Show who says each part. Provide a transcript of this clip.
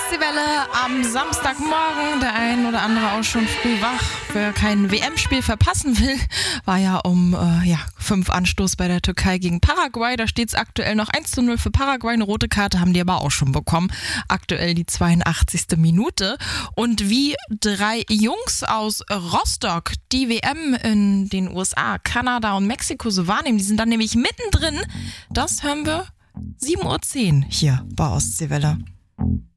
Speaker 1: Ostseewelle am Samstagmorgen. Der ein oder andere auch schon früh wach. Wer kein WM-Spiel verpassen will, war ja um 5 Anstoß bei der Türkei gegen Paraguay. Da steht es aktuell noch 1:0 für Paraguay. Eine rote Karte haben die aber auch schon bekommen. Aktuell die 82. Minute. Und wie 3 Jungs aus Rostock die WM in den USA, Kanada und Mexiko so wahrnehmen, die sind dann nämlich mittendrin. Das hören wir 7:10 Uhr hier bei Ostseewelle.